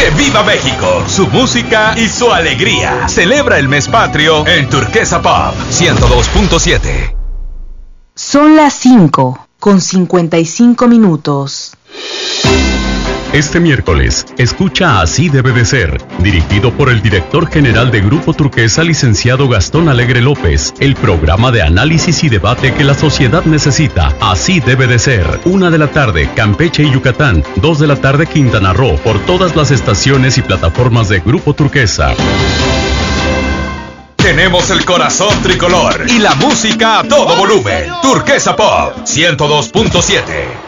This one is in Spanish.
Que viva México, su música y su alegría. Celebra el mes patrio en Turquesa Pop 102.7. Son las 5:55. Este miércoles, escucha Así debe de ser, dirigido por el director general de Grupo Turquesa, licenciado Gastón Alegre López, el programa de análisis y debate que la sociedad necesita. Así debe de ser. 1 de la tarde, Campeche y Yucatán. 2 de la tarde, Quintana Roo, por todas las estaciones y plataformas de Grupo Turquesa. Tenemos el corazón tricolor y la música a todo volumen. Turquesa Pop 102.7.